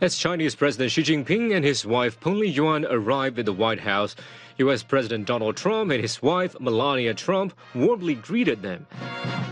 As Chinese President Xi Jinping and his wife Peng Liyuan arrived at the White House, U.S. President Donald Trump and his wife Melania Trump warmly greeted them.